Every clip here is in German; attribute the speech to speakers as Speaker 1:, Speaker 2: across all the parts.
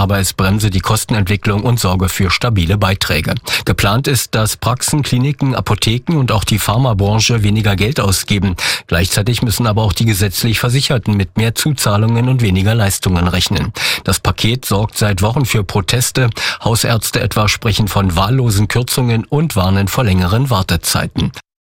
Speaker 1: aber es bremse die Kostenentwicklung und sorge für stabile Beiträge. Geplant ist, dass Praxen, Kliniken, Apotheken und auch die Pharmabranche weniger Geld ausgeben. Gleichzeitig müssen aber auch die gesetzlich Versicherten mit mehr Zuzahlungen und weniger Leistungen rechnen. Das Paket sorgt seit Wochen für Proteste. Hausärzte etwa sprechen von wahllosen Kürzungen und warnen vor längeren Wartezeiten.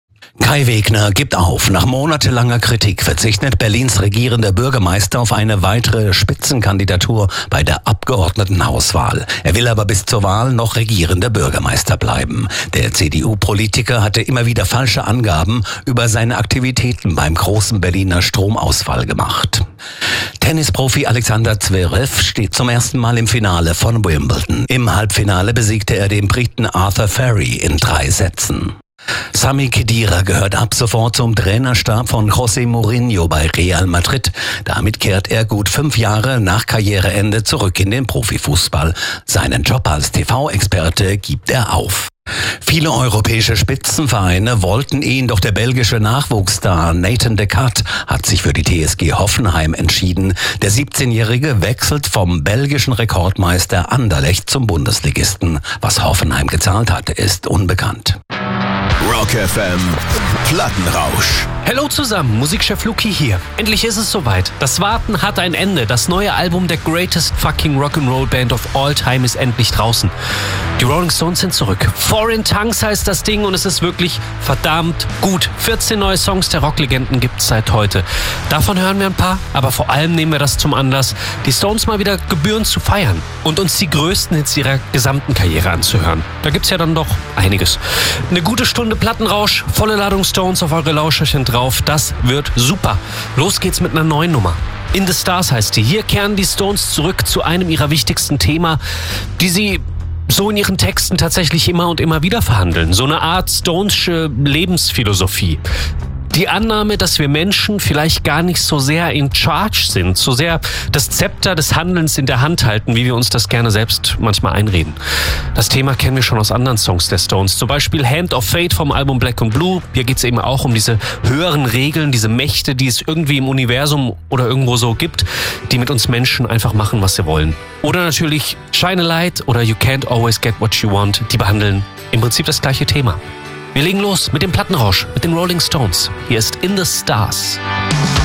Speaker 2: Kai Wegner gibt auf. Nach monatelanger Kritik verzichtet Berlins regierender Bürgermeister auf eine weitere Spitzenkandidatur bei der Abgeordnetenhauswahl. Er will aber bis zur Wahl noch regierender Bürgermeister bleiben. Der CDU-Politiker hatte immer wieder falsche Angaben über seine Aktivitäten beim großen Berliner Stromausfall gemacht. Tennisprofi Alexander Zverev steht zum ersten Mal im Finale von Wimbledon. Im Halbfinale besiegte er den Briten Arthur Ferry in 3 Sätzen. Sami Khedira gehört ab sofort zum Trainerstab von José Mourinho bei Real Madrid. Damit kehrt er gut 5 Jahre nach Karriereende zurück in den Profifußball. Seinen Job als TV-Experte gibt er auf. Viele europäische Spitzenvereine wollten ihn, doch der belgische Nachwuchsstar Nathan de Cat hat sich für die TSG Hoffenheim entschieden. Der 17-Jährige wechselt vom belgischen Rekordmeister Anderlecht zum Bundesligisten. Was Hoffenheim gezahlt hat, ist unbekannt.
Speaker 3: Rock FM Plattenrausch.
Speaker 4: Hallo zusammen, Musikchef Luki hier. Endlich ist es soweit. Das Warten hat ein Ende. Das neue Album der greatest fucking Rock'n'Roll Band of all time ist endlich draußen. Die Rolling Stones sind zurück. Foreign Tongues heißt das Ding und es ist wirklich verdammt gut. 14 neue Songs der Rocklegenden gibt's seit heute. Davon hören wir ein paar, aber vor allem nehmen wir das zum Anlass, die Stones mal wieder gebührend zu feiern und uns die größten Hits ihrer gesamten Karriere anzuhören. Da gibt's ja dann doch einiges. Eine gute Stunde Plattenrausch, volle Ladung Stones auf eure Lauscherchen drauf. Das wird super. Los geht's mit einer neuen Nummer. In the Stars heißt die. Hier kehren die Stones zurück zu einem ihrer wichtigsten Themen, die sie so in ihren Texten tatsächlich immer und immer wieder verhandeln. So eine Art Stonesche Lebensphilosophie. Die Annahme, dass wir Menschen vielleicht gar nicht so sehr in charge sind, so sehr das Zepter des Handelns in der Hand halten, wie wir uns das gerne selbst manchmal einreden. Das Thema kennen wir schon aus anderen Songs der Stones, zum Beispiel Hand of Fate vom Album Black and Blue. Hier geht es eben auch um diese höheren Regeln, diese Mächte, die es irgendwie im Universum oder irgendwo so gibt, die mit uns Menschen einfach machen, was sie wollen. Oder natürlich Shine a Light oder You Can't Always Get What You Want, die behandeln im Prinzip das gleiche Thema. Wir legen los mit dem Plattenrausch, mit den Rolling Stones. Hier ist In the Stars.